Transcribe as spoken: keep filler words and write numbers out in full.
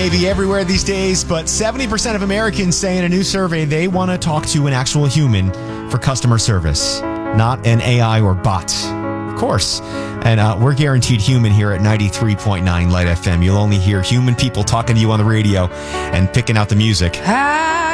may be everywhere these days, but seventy percent of Americans say in a new survey they want to talk to an actual human for customer service, not an A I or bot. Of course. And uh, we're guaranteed human here at ninety-three point nine Light F M. You'll only hear human people talking to you on the radio and picking out the music.